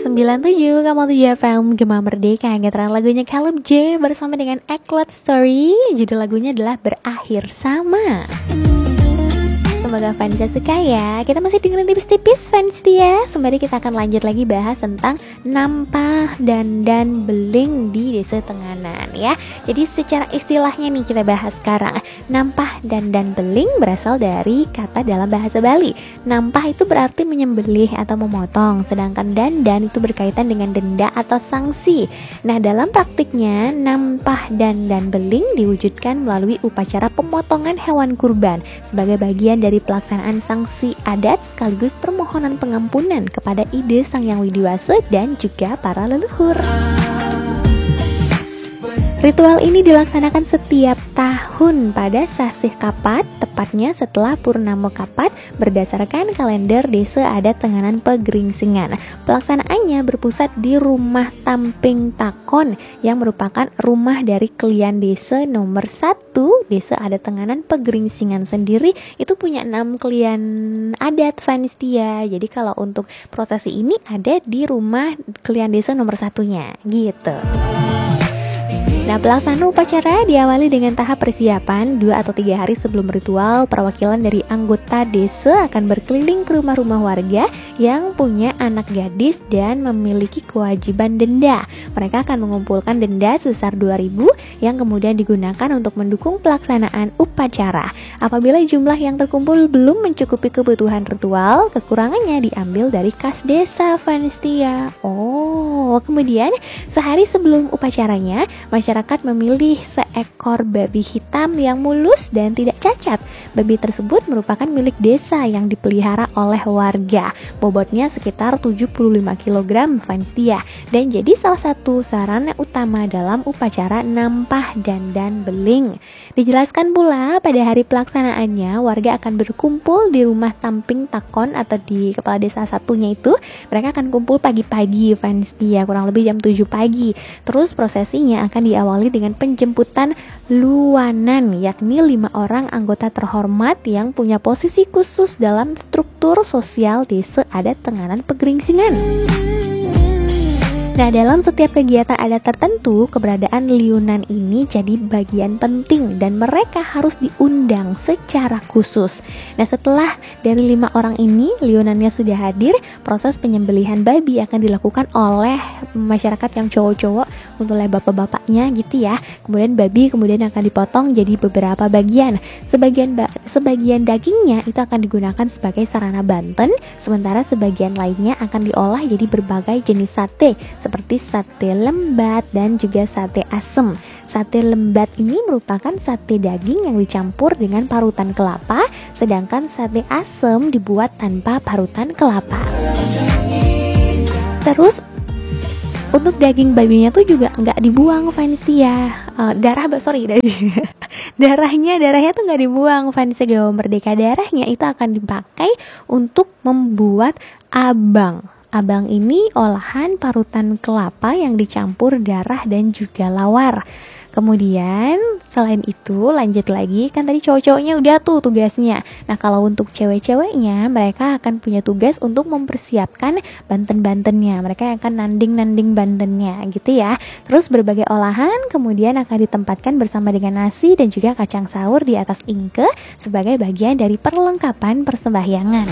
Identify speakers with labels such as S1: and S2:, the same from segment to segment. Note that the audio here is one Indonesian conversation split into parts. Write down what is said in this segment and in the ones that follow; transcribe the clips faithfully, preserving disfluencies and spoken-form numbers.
S1: sembilan puluh tujuh koma tujuh F M Gema Merdeka. Getaran lagunya Caleb J bersama dengan Eklat Story. Judul lagunya adalah Berakhir Sama. Semoga fans suka ya. Kita masih dengerin tipis-tipis fans dia. Sembari kita akan lanjut lagi bahas tentang nampah dandan beling di Desa Tenganan ya. Jadi secara istilahnya nih kita bahas sekarang. Nampah dandan beling berasal dari kata dalam bahasa Bali. Nampah itu berarti menyembelih atau memotong, sedangkan dandan itu berkaitan dengan denda atau sanksi. Nah, dalam praktiknya nampah dandan beling diwujudkan melalui upacara pemotongan hewan kurban sebagai bagian dari pelaksanaan sanksi adat sekaligus permohonan pengampunan kepada ide Sang Yang Widiwasa dan juga para leluhur. Ritual ini dilaksanakan setiap tahun pada Sasih Kapat, tepatnya setelah Purnama Kapat berdasarkan kalender Desa Adat Tenganan Pegeringsingan. Pelaksanaannya berpusat di Rumah Tamping Takon yang merupakan rumah dari Klian Desa nomor satu Desa Adat Tenganan Pegeringsingan sendiri. Itu punya enam Klian adat Vanistia. Jadi kalau untuk prosesi ini ada di rumah Klian Desa nomor satunya gitu. Nah, pelaksanaan upacara diawali dengan tahap persiapan. Dua atau tiga hari sebelum ritual, perwakilan dari anggota desa akan berkeliling ke rumah-rumah warga yang punya anak gadis dan memiliki kewajiban denda. Mereka akan mengumpulkan denda sebesar dua ribu yang kemudian digunakan untuk mendukung pelaksanaan upacara. Apabila jumlah yang terkumpul belum mencukupi kebutuhan ritual, kekurangannya diambil dari kas desa Vanistia. Oh, kemudian sehari sebelum upacaranya, masyarakat Masyarakat memilih seekor babi hitam yang mulus dan tidak cacat. Babi tersebut merupakan milik desa yang dipelihara oleh warga. Bobotnya sekitar tujuh puluh lima kilogram Vanistia dan jadi salah satu sarana utama dalam upacara nampah dandan beling. Dijelaskan pula pada hari pelaksanaannya warga akan berkumpul di rumah Tamping Takon atau di kepala desa satunya itu. Mereka akan kumpul pagi-pagi Vanistia, kurang lebih jam tujuh pagi. Terus prosesinya akan diawali awali dengan penjemputan luanan, yakni lima orang anggota terhormat yang punya posisi khusus dalam struktur sosial Desa Adat Tenganan Pegeringsingan. Nah, dalam setiap kegiatan adat tertentu, keberadaan liunan ini jadi bagian penting dan mereka harus diundang secara khusus. Nah, setelah dari lima orang ini liunannya sudah hadir, proses penyembelihan babi akan dilakukan oleh masyarakat yang cowok-cowok untuk oleh bapak-bapaknya gitu ya. Kemudian babi kemudian akan dipotong jadi beberapa bagian. Sebagian ba- sebagian dagingnya itu akan digunakan sebagai sarana banten, sementara sebagian lainnya akan diolah jadi berbagai jenis sate seperti sate lembat dan juga sate asem. Sate lembat ini merupakan sate daging yang dicampur dengan parutan kelapa, sedangkan sate asem dibuat tanpa parutan kelapa. Terus untuk daging babinya tuh juga nggak dibuang Vanistia. Uh, darah, sorry, darahnya darahnya tuh nggak dibuang Vanistia Gema Merdeka. Darahnya itu akan dipakai untuk membuat abang. Abang ini olahan parutan kelapa yang dicampur darah dan juga lawar. Kemudian selain itu lanjut lagi, kan tadi cowok-cowoknya udah tuh tugasnya. Nah, kalau untuk cewek-ceweknya mereka akan punya tugas untuk mempersiapkan banten-bantennya. Mereka akan nanding-nanding bantennya gitu ya. Terus berbagai olahan kemudian akan ditempatkan bersama dengan nasi dan juga kacang sahur di atas ingke sebagai bagian dari perlengkapan persembahyangan.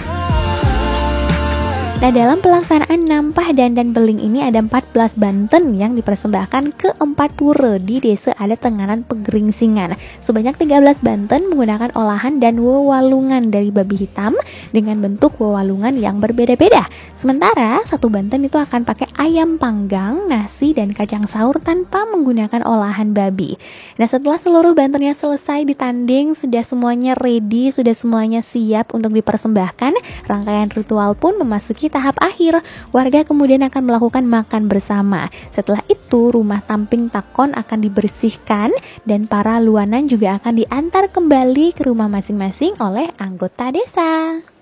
S1: Nah, dalam pelaksanaan nampah dandan beling ini ada empat belas banten yang dipersembahkan ke empat pura di Desa Adat Tenganan Pegeringsingan. Sebanyak tiga belas banten menggunakan olahan dan wewalungan dari babi hitam dengan bentuk wewalungan yang berbeda-beda. Sementara satu banten itu akan pakai ayam panggang, nasi dan kacang sahur tanpa menggunakan olahan babi. Nah, setelah seluruh bantennya selesai ditanding, sudah semuanya ready, sudah semuanya siap untuk dipersembahkan, rangkaian ritual pun memasuki tahap akhir. Warga kemudian akan melakukan makan bersama. Setelah itu rumah Tamping Takon akan dibersihkan dan para luanan juga akan diantar kembali ke rumah masing-masing oleh anggota desa.